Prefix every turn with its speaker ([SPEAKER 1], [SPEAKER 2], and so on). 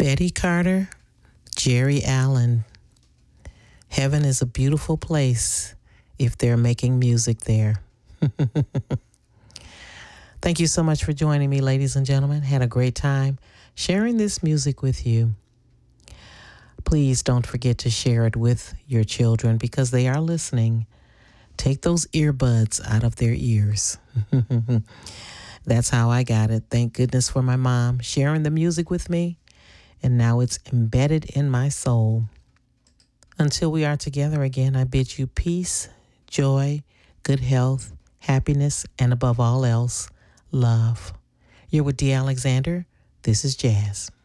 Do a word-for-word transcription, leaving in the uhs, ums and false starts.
[SPEAKER 1] Betty Carter, Jerry Allen. Heaven is a beautiful place if they're making music there. Thank you so much for joining me, ladies and gentlemen. Had a great time sharing this music with you. Please don't forget to share it with your children because they are listening. Take those earbuds out of their ears. That's how I got it. Thank goodness for my mom sharing the music with me. And now it's embedded in my soul. Until we are together again, I bid you peace, joy, good health, happiness, and above all else, love. You're with Dee Alexander. This is Jazz.